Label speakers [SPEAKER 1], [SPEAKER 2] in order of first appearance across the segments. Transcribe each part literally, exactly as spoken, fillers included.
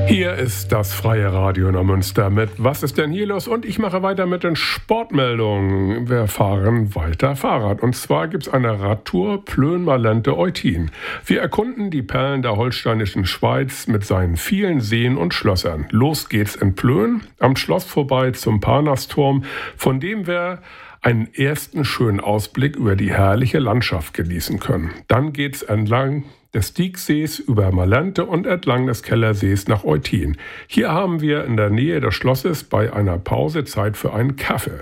[SPEAKER 1] Hier ist das Freie Radio Neumünster mit Was ist denn hier los? Und ich mache weiter mit den Sportmeldungen. Wir fahren weiter Fahrrad. Und zwar gibt es eine Radtour Plön-Malente-Eutin. Wir erkunden die Perlen der holsteinischen Schweiz mit seinen vielen Seen und Schlössern. Los geht's in Plön, am Schloss vorbei zum Parnasturm, von dem wir einen ersten schönen Ausblick über die herrliche Landschaft genießen können. Dann geht's entlang des Dieksees über Malente und entlang des Kellersees nach Eutin. Hier haben wir in der Nähe des Schlosses bei einer Pause Zeit für einen Kaffee.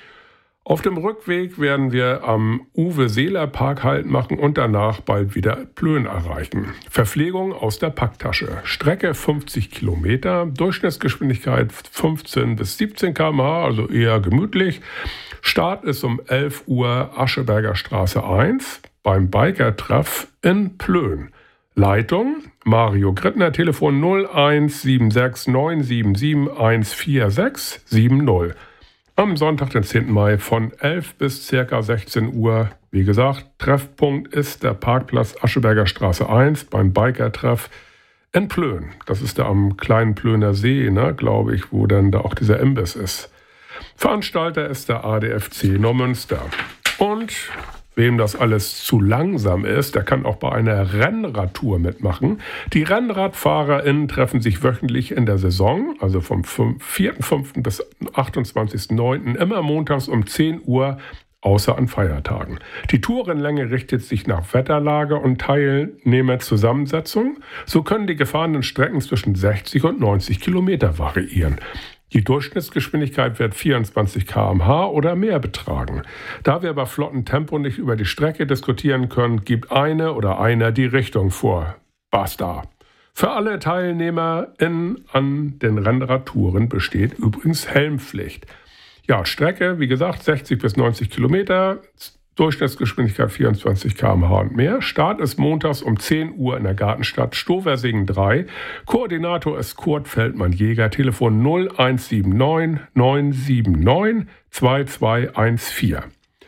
[SPEAKER 1] Auf dem Rückweg werden wir am Uwe-Seeler-Park Halt machen und danach bald wieder Plön erreichen. Verpflegung aus der Packtasche. Strecke fünfzig Kilometer, Durchschnittsgeschwindigkeit fünfzehn bis siebzehn Kilometer pro Stunde, also eher gemütlich. Start ist um elf Uhr Ascheberger Straße eins beim Biker-Treff in Plön. Leitung Mario Grittner, Telefon null eins sieben sechs neun sieben sieben eins vier sechs sieben null. Am Sonntag, den zehnten Mai von elf bis ca. sechzehn Uhr. Wie gesagt, Treffpunkt ist der Parkplatz Ascheberger Straße eins beim Biker-Treff in Plön. Das ist da am kleinen Plöner See, ne, glaube ich, wo dann da auch dieser Imbiss ist. Veranstalter ist der A D F C Neumünster. Und wem das alles zu langsam ist, der kann auch bei einer Rennradtour mitmachen. Die RennradfahrerInnen treffen sich wöchentlich in der Saison, also vom vierten fünften bis achtundzwanzigsten neunten immer montags um zehn Uhr, außer an Feiertagen. Die Tourenlänge richtet sich nach Wetterlage und Teilnehmerzusammensetzung. So können die gefahrenen Strecken zwischen sechzig und neunzig Kilometer variieren. Die Durchschnittsgeschwindigkeit wird vierundzwanzig Kilometer pro Stunde oder mehr betragen. Da wir bei flottem Tempo nicht über die Strecke diskutieren können, gibt eine oder einer die Richtung vor. Basta. Für alle TeilnehmerInnen an den Rennradtouren besteht übrigens Helmpflicht. Ja, Strecke, wie gesagt, sechzig bis neunzig Kilometer, Durchschnittsgeschwindigkeit vierundzwanzig Kilometer pro Stunde und mehr. Start ist montags um zehn Uhr in der Gartenstadt Stoversigen drei. Koordinator ist Kurt Feldmann-Jäger, Telefon null eins sieben neun neun sieben neun zwei zwei eins vier.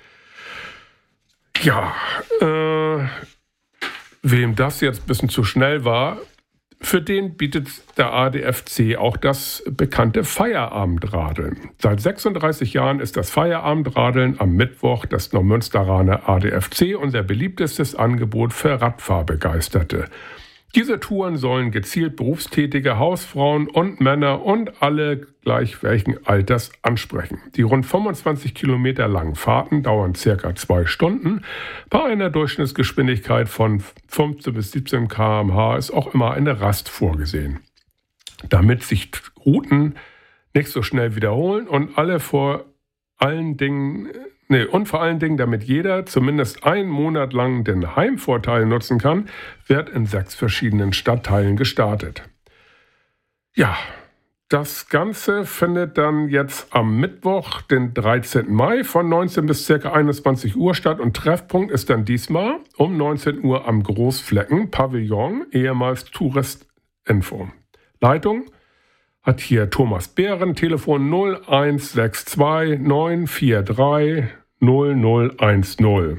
[SPEAKER 1] Ja, äh, wem das jetzt ein bisschen zu schnell war, für den bietet der A D F C auch das bekannte Feierabendradeln. Seit sechsunddreißig Jahren ist das Feierabendradeln am Mittwoch des Neumünsteraner A D F C unser beliebtestes Angebot für Radfahrbegeisterte. Diese Touren sollen gezielt berufstätige Hausfrauen und Männer und alle gleich welchen Alters ansprechen. Die rund fünfundzwanzig Kilometer langen Fahrten dauern circa zwei Stunden. Bei einer Durchschnittsgeschwindigkeit von fünfzehn bis siebzehn Kilometer pro Stunde ist auch immer eine Rast vorgesehen. Damit sich Routen nicht so schnell wiederholen und alle vor allen Dingen Nee, und vor allen Dingen, damit jeder zumindest einen Monat lang den Heimvorteil nutzen kann, wird in sechs verschiedenen Stadtteilen gestartet. Ja, das Ganze findet dann jetzt am Mittwoch, den dreizehnten Mai von neunzehn bis ca. einundzwanzig Uhr statt und Treffpunkt ist dann diesmal um neunzehn Uhr am Großflecken Pavillon, ehemals Touristinfo. Leitung hat hier Thomas Behren, Telefon null eins sechs zwei neun vier drei null null eins null.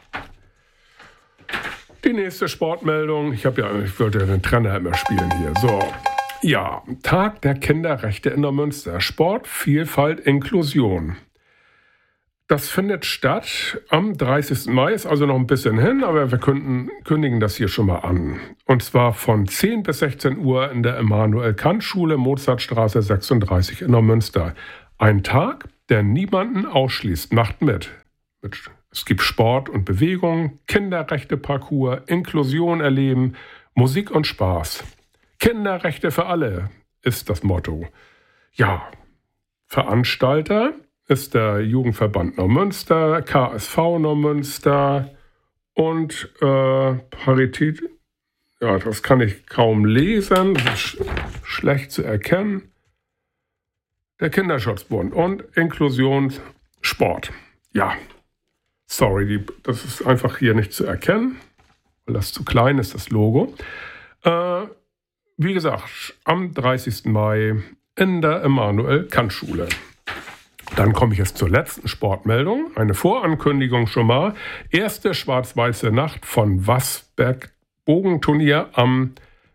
[SPEAKER 1] Die nächste Sportmeldung, ich habe ja, ich wollte ja den Trenner immer spielen hier. So, ja, Tag der Kinderrechte in Neumünster. Sport, Vielfalt, Inklusion. Das findet statt am dreißigsten Mai, ist also noch ein bisschen hin, aber wir könnten, kündigen das hier schon mal an. Und zwar von zehn bis sechzehn Uhr in der Immanuel-Kant-Schule, Mozartstraße sechsunddreißig in Neumünster. Ein Tag, der niemanden ausschließt, macht mit. Es gibt Sport und Bewegung, Kinderrechte-Parcours, Inklusion erleben, Musik und Spaß. Kinderrechte für alle ist das Motto. Ja, Veranstalter ist der Jugendverband Neumünster, K S V Neumünster und äh, Parität, ja, das kann ich kaum lesen, das ist sch- schlecht zu erkennen. Der Kinderschutzbund und Inklusion Sport. Ja, sorry, die, das ist einfach hier nicht zu erkennen, weil das zu klein ist, das Logo. Äh, wie gesagt, am dreißigsten Mai in der Immanuel-Kant-Schule. Dann komme ich jetzt zur letzten Sportmeldung. Eine Vorankündigung schon mal. Erste schwarz-weiße Nacht von Wasberg Bogenturnier am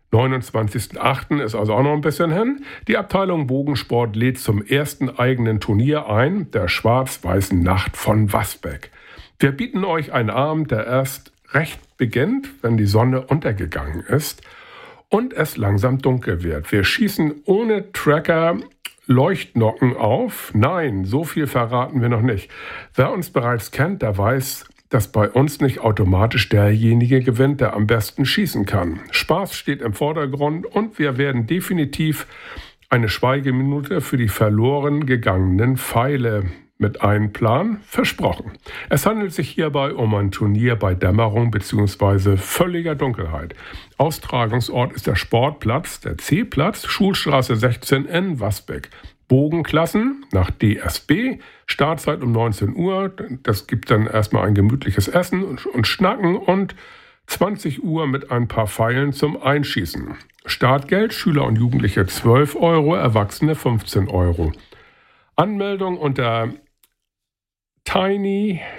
[SPEAKER 1] neunundzwanzigsten achten ist also auch noch ein bisschen hin. Die Abteilung Bogensport lädt zum ersten eigenen Turnier ein, der schwarz-weißen Nacht von Wasbeck. Wir bieten euch einen Abend, der erst recht beginnt, wenn die Sonne untergegangen ist und es langsam dunkel wird. Wir schießen ohne Tracker Leuchtnocken auf. Nein, so viel verraten wir noch nicht. Wer uns bereits kennt, der weiß, dass bei uns nicht automatisch derjenige gewinnt, der am besten schießen kann. Spaß steht im Vordergrund und wir werden definitiv eine Schweigeminute für die verloren gegangenen Pfeile mit einplanen, versprochen. Es handelt sich hierbei um ein Turnier bei Dämmerung bzw. völliger Dunkelheit. Austragungsort ist der Sportplatz, der C-Platz, Schulstraße sechzehn in Wasbeck. Bogenklassen nach D S B, Startzeit um neunzehn Uhr, das gibt dann erstmal ein gemütliches Essen und, und Schnacken und zwanzig Uhr mit ein paar Pfeilen zum Einschießen. Startgeld, Schüler und Jugendliche zwölf Euro, Erwachsene fünfzehn Euro. Anmeldung unter tinyurl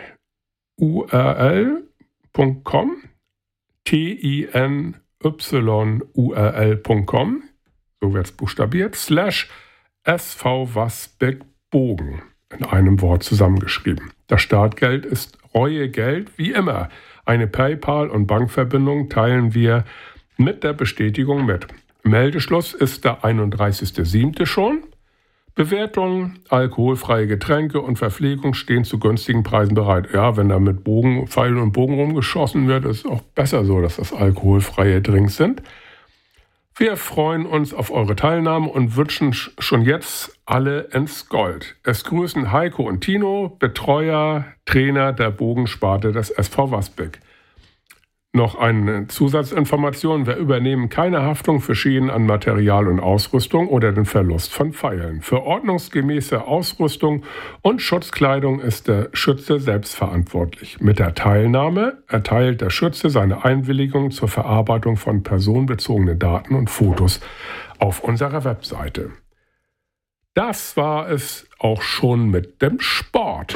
[SPEAKER 1] punkt com, T I N Y U R L punkt com, so wird es buchstabiert, slash S V Wasbeck Bogen, in einem Wort zusammengeschrieben. Das Startgeld ist Reuegeld, wie immer. Eine PayPal- und Bankverbindung teilen wir mit der Bestätigung mit. Meldeschluss ist der einunddreißigster siebte schon. Bewertungen, alkoholfreie Getränke und Verpflegung stehen zu günstigen Preisen bereit. Ja, wenn da mit Bogen, Pfeilen und Bogen rumgeschossen wird, ist es auch besser so, dass das alkoholfreie Drinks sind. Wir freuen uns auf eure Teilnahme und wünschen schon jetzt alle ins Gold. Es grüßen Heiko und Tino, Betreuer, Trainer der Bogensparte des S V Wasbeck. Noch eine Zusatzinformation: Wir übernehmen keine Haftung für Schäden an Material und Ausrüstung oder den Verlust von Pfeilen. Für ordnungsgemäße Ausrüstung und Schutzkleidung ist der Schütze selbst verantwortlich. Mit der Teilnahme erteilt der Schütze seine Einwilligung zur Verarbeitung von personenbezogenen Daten und Fotos auf unserer Webseite. Das war es auch schon mit dem Sport.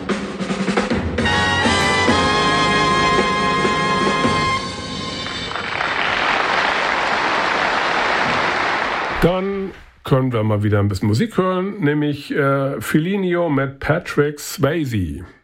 [SPEAKER 1] Dann können wir mal wieder ein bisschen Musik hören, nämlich äh, Felinio mit Patrick Swayze.